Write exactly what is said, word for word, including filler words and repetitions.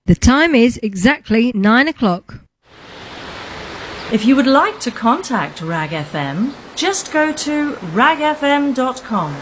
The time is exactly nine o'clock. If you would like to contact Rag F M, just go to rag f m dot com.